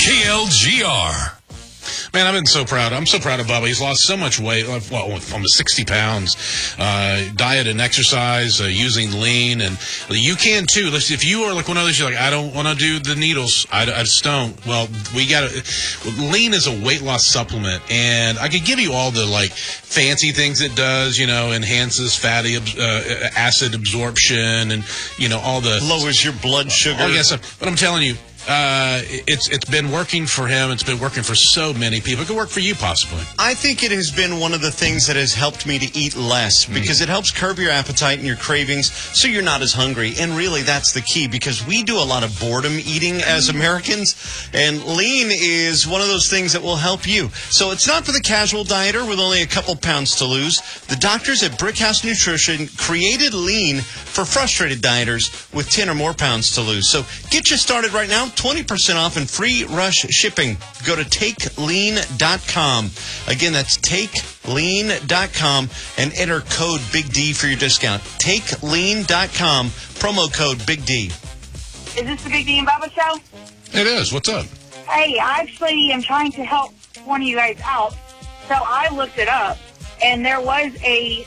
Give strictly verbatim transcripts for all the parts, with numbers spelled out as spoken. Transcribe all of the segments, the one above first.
K L G R. Man, I've been so proud. I'm so proud of Bubba. He's lost so much weight, well, almost sixty pounds. Uh, diet and exercise, uh, using lean, and you can too. Listen, if you are like one of those, you're like, I don't want to do the needles. I, I just don't. Well, we got to. Lean is a weight loss supplement, and I could give you all the like fancy things it does. You know, enhances fatty uh, acid absorption, and you know all the lowers your blood sugar. Oh yes, but I'm telling you. Uh, it's it's been working for him. It's been working for so many people. It could work for you, possibly. I think it has been one of the things that has helped me to eat less because mm. it helps curb your appetite and your cravings so you're not as hungry. And really, that's the key because we do a lot of boredom eating as Americans, and lean is one of those things that will help you. So it's not for the casual dieter with only a couple pounds to lose. The doctors at Brickhouse Nutrition created lean for frustrated dieters with ten or more pounds to lose. So get you started right now. twenty percent off and free rush shipping. Go to take lean dot com. Again, that's take lean dot com and enter code Big D for your discount. take lean dot com, promo code Big D. Is this the Big D and Bubba show? It is. What's up? Hey, I actually am trying to help one of you guys out. So I looked it up, and there was a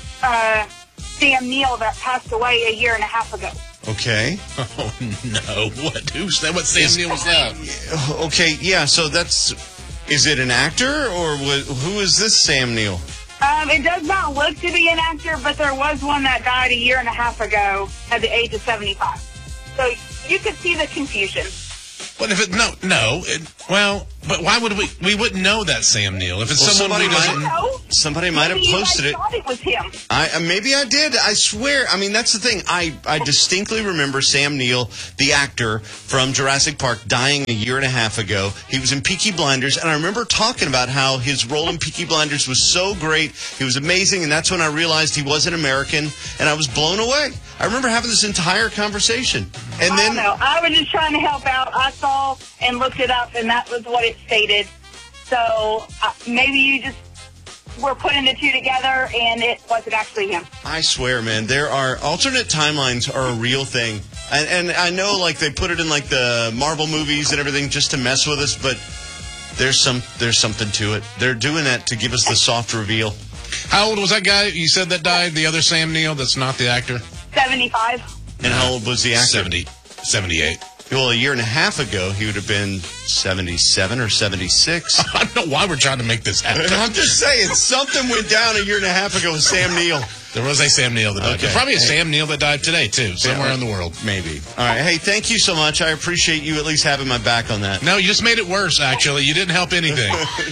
uh, Sam Neill that passed away a year and a half ago. Okay. Oh, no. What? Who's that? What Sam Neill was that? Okay, yeah, so that's... Is it an actor, or who is this Sam Neill? Um, it does not look to be an actor, but there was one that died a year and a half ago at the age of seventy-five. So you could see the confusion. What if it... No, no. It, well, but why would we... We wouldn't know that Sam Neill. If it's well, someone we doesn't... Might, somebody might maybe have posted you it. Thought it was him. I, uh, maybe I did. I swear. I mean, that's the thing. I, I distinctly remember Sam Neill, the actor from Jurassic Park, dying a year and a half ago. He was in Peaky Blinders, and I remember talking about how his role in Peaky Blinders was so great. He was amazing, and that's when I realized he wasn't American, and I was blown away. I remember having this entire conversation. And I then, don't know. I was just trying to help out. I saw and looked it up, and that was what it stated. So uh, maybe you just were putting the two together, and it wasn't actually him. I swear, man, there are alternate timelines are a real thing. And, and I know, like, they put it in, like, the Marvel movies and everything just to mess with us, but there's some there's something to it. They're doing that to give us the soft reveal. How old was that guy you said that died, the other Sam Neill that's not the actor? seventy-five. And how old was the actor? seventy, seventy-eight. Well, a year and a half ago, he would have been seventy-seven or seventy-six. I don't know why we're trying to make this happen. I'm just saying, something went down a year and a half ago with Sam Neill. There was a Sam Neill that died. Okay. There's probably a hey. Sam Neill that died today, too, somewhere yeah, in the world. Maybe. All right. Hey, thank you so much. I appreciate you at least having my back on that. No, you just made it worse, actually. You didn't help anything.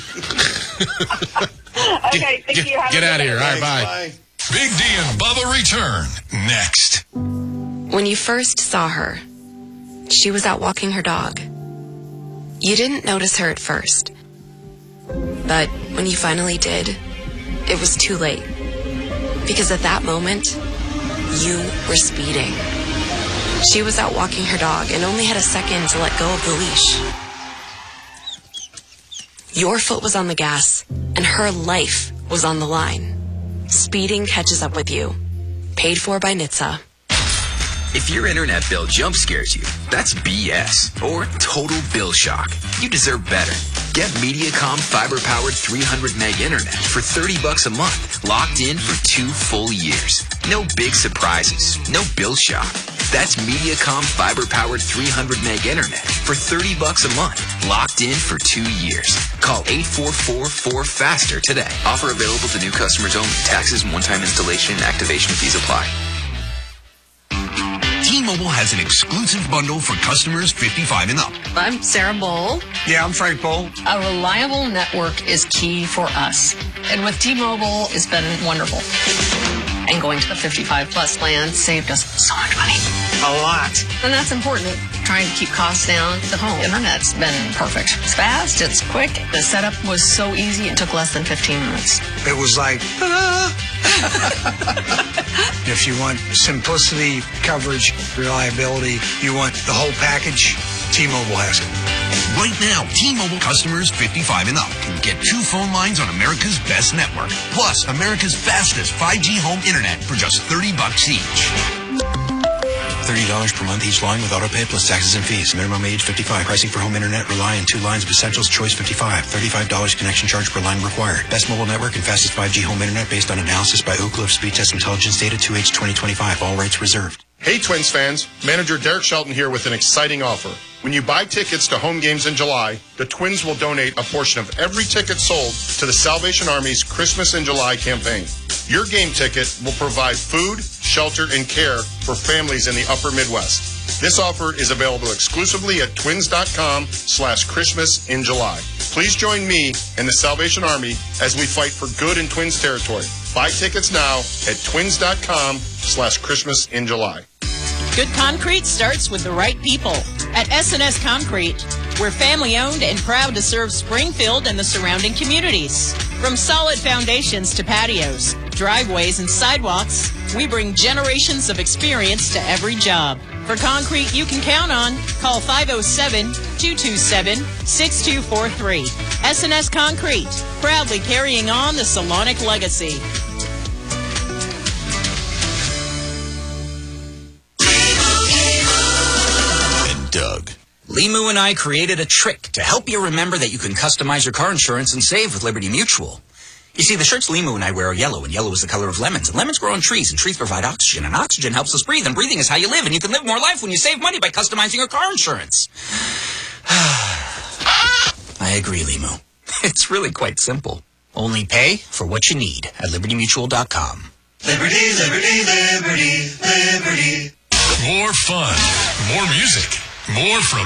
Okay, thank get, you. Have Get a out of here. Thanks, All right, bye. bye. Big D and Bubba return next. When you first saw her, she was out walking her dog. You didn't notice her at first. But when you finally did, it was too late. Because at that moment, you were speeding. She was out walking her dog and only had a second to let go of the leash. Your foot was on the gas, and her life was on the line. Speeding catches up with you. Paid for by N H T S A. If your internet bill jump scares you, that's B S or total bill shock. You deserve better. Get Mediacom fiber-powered three hundred meg internet for thirty bucks a month, locked in for two full years. No big surprises, no bill shock. That's Mediacom fiber-powered three hundred meg internet for thirty bucks a month, locked in for two years. Call eight four four four faster today. Offer available to new customers only. Taxes and one-time installation and activation fees apply. T-Mobile has an exclusive bundle for customers fifty-five and up. I'm Sarah Bowl. Yeah, I'm Frank Bowl. A reliable network is key for us. And with T-Mobile, it's been wonderful. And going to the fifty-five plus plan saved us so much money. A lot. And that's important. Trying to keep costs down. The home internet's been perfect. It's fast, it's quick. The setup was so easy, it took less than fifteen minutes. It was like, ah. If you want simplicity, coverage, reliability, you want the whole package, T-Mobile has it. Right now, T-Mobile customers fifty-five and up can get two phone lines on America's best network, plus America's fastest five G home internet for just thirty bucks each. thirty dollars per month each line with autopay plus taxes and fees. Minimum age fifty-five. Pricing for home internet. Rely on two lines of Essentials. Choice fifty-five. thirty-five dollars connection charge per line required. Best mobile network and fastest five G home internet based on analysis by Ookla of Speed Test Intelligence data two H twenty twenty-five. All rates reserved. Hey Twins fans, manager Derek Shelton here with an exciting offer. When you buy tickets to home games in July, the Twins will donate a portion of every ticket sold to the Salvation Army's Christmas in July campaign. Your game ticket will provide food, shelter, and care for families in the upper Midwest. This offer is available exclusively at twins.com slash Christmas in July. Please join me and the Salvation Army as we fight for good in Twins territory. Buy tickets now at twins.com slash Christmas in July. Good concrete starts with the right people. At S and S Concrete, we're family-owned and proud to serve Springfield and the surrounding communities. From solid foundations to patios, driveways, and sidewalks, we bring generations of experience to every job. For concrete you can count on, call five oh seven, two two seven, six two four three. S and S Concrete, proudly carrying on the Salonic legacy. Doug. Limu and I created a trick to help you remember that you can customize your car insurance and save with Liberty Mutual. You see, the shirts Limu and I wear are yellow, and yellow is the color of lemons. And lemons grow on trees, and trees provide oxygen, and oxygen helps us breathe, and breathing is how you live, and you can live more life when you save money by customizing your car insurance. I agree, Limu. It's really quite simple. Only pay for what you need at liberty mutual dot com. Liberty, liberty, liberty, liberty. More fun, more music, more from